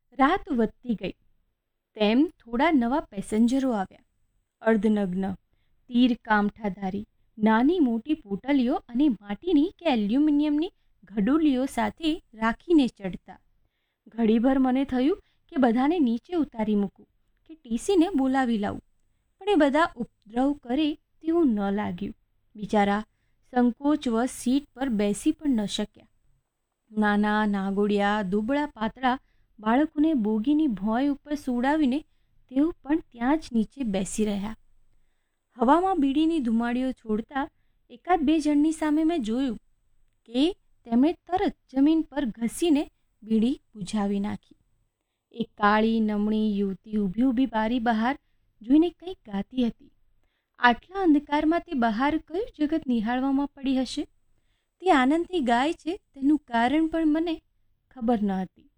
રાત વધતી ગઈ તેમ થોડા નવા પેસેન્જરો આવ્યા. અર્ધનગ્ન, તીર કામઠાધારી, નાની મોટી પોટલીઓ અને માટીની કે એલ્યુમિનિયમની ઘડુલીઓ સાથે રાખીને ચડતા. ઘડીભર મને થયું કે બધાને નીચે ઉતારી મૂકું કે ટીસીને બોલાવી લાવું, પણ એ બધા ઉપદ્રવ કરે તેવું ન લાગ્યું. બિચારા સંકોચવશ સીટ પર બેસી પણ ન શક્યા. નાના નાગોડિયા દુબળા પાતળા બાળકોને બોગીની ભોંય ઉપર સુવડાવીને તેઓ પણ ત્યાં જ નીચે બેસી રહ્યા. હવામાં બીડીની ધુમાડીઓ છોડતા એકાદ બે જણની સામે મેં જોયું કે તેમણે તરત જમીન પર ઘસીને બીડી બુઝાવી નાખી. એક કાળી નમણી યુવતી ઊભી ઊભી બારી બહાર જોઈને કંઈક ગાતી હતી. આટલા અંધકારમાં તે બહાર કયું જગત નિહાળવામાં પડી હશે? તે આનંદથી ગાય છે તેનું કારણ પણ મને ખબર ન હતી.